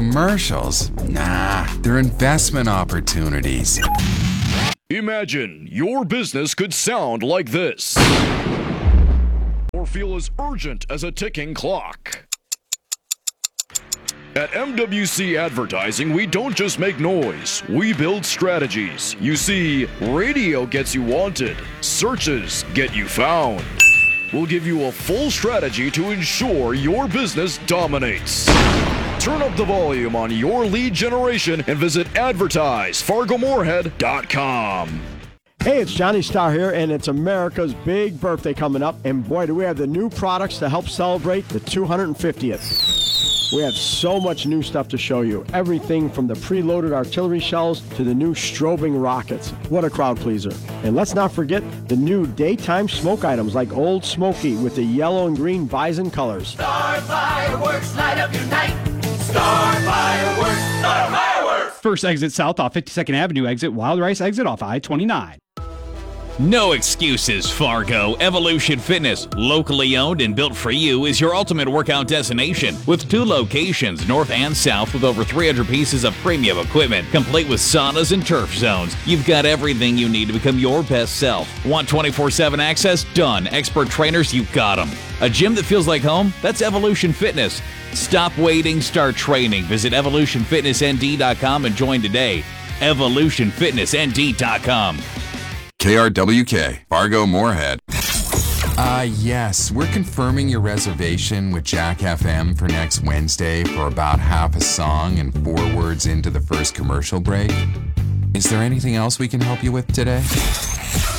Commercials? Nah, they're investment opportunities. Imagine your business could sound like this, or feel as urgent as a ticking clock. At MWC Advertising, we don't just make noise, we build strategies. You see, radio gets you wanted, searches get you found. We'll give you a full strategy to ensure your business dominates. Turn up the volume on your lead generation and visit advertisefargomoorhead.com. Hey, it's Johnny Starr here, and it's America's big birthday coming up, and boy, do we have the new products to help celebrate the 250th. We have so much new stuff to show you. Everything from the preloaded artillery shells to the new strobing rockets. What a crowd pleaser. And let's not forget the new daytime smoke items like Old Smoky with the yellow and green bison colors. Star Fireworks, light up your night. Star Fireworks, Star Fireworks. First exit south off 52nd Avenue exit, Wild Rice exit off I-29. No excuses, Fargo. Evolution Fitness, locally owned and built for you, is your ultimate workout destination with 2 locations, north and south, with over 300 pieces of premium equipment, complete with saunas and turf zones. You've got everything you need to become your best self. Want 24/7 access? Done. Expert trainers? You got them. A gym that feels like home? That's Evolution Fitness. Stop waiting, start training. Visit evolutionfitnessnd.com and join today. evolutionfitnessnd.com. KRWK, Fargo Moorhead. Yes, we're confirming your reservation with Jack FM for next Wednesday for about half a song and 4 words into the first commercial break. Is there anything else we can help you with today?